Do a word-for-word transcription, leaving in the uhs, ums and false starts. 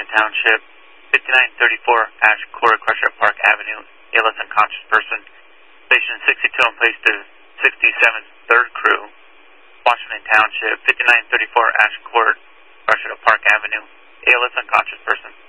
Washington Township, fifty-nine thirty-four Ash Court, Crusher Park Avenue, A L S unconscious person. Station sixty-two on place to sixty-seventh third Crew, Washington Township, fifty-nine thirty-four Ash Court, Crusher Park Avenue, A L S unconscious person.